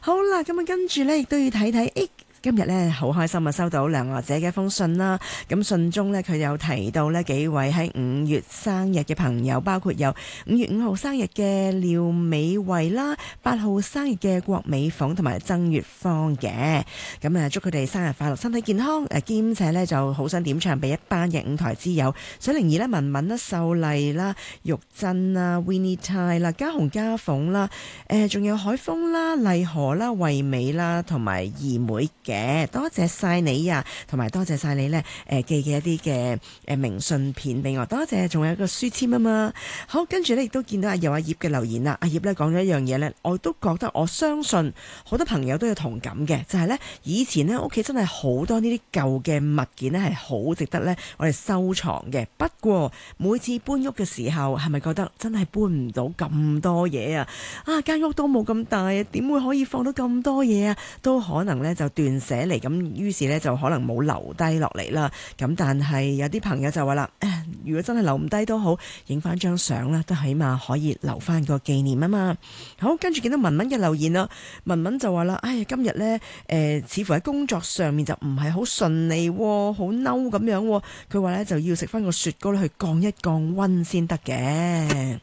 好啦，咁跟住呢，亦都要睇睇，今日呢，好開心啊，收到梁娥姐嘅一封信啦。咁信中呢，佢有提到呢幾位喺5月生日嘅朋友，包括有5月5號生日嘅廖美惠啦，8號生日嘅郭美鳳同埋曾月芳嘅。咁祝佢哋生日快樂，身體健康。兼且呢，就好想點唱俾一班嘅舞台之友，水靈兒啦、文文啦、秀麗啦、玉珍啦、Winnie Tai 啦、嘉紅嘉鳳啦，仲有海峰啦、麗荷啦、惠美啦，同埋二妹嘅。多謝晒你啊，同埋多謝晒你呢寄嘅一啲嘅明信片俾我，多謝，仲有一個書籤啊嘛。好，跟住呢亦都見到阿葉嘅留言啦。阿葉呢講咗一樣嘢呢，我都覺得我相信好多朋友都有同感嘅，就係呢：以前呢屋企真係好多呢啲舊嘅物件呢係好值得呢我哋收藏嘅。不過每次搬屋嘅時候，係咪覺得真係搬唔到咁多嘢啊？間屋都冇咁大啊，點會可以放到咁多嘢啊？都可能呢就斷捨離，咁於是呢就可能冇留低落嚟啦。咁但係有啲朋友就話啦，如果真係留唔低都好，影翻張相啦，都起碼可以留翻個紀念啊嘛。好，跟住見到文文嘅留言啦，文文就話啦，今日呢，似乎喺工作上面就唔係好順利，好嬲咁樣。佢話呢就要食翻個雪糕去降一降溫先得嘅。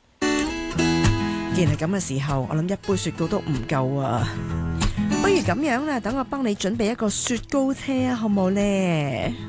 既然係咁嘅時候，我諗一杯雪糕都唔夠啊！不如咁樣啦，等我幫你準備一個雪糕車啊，好冇呢？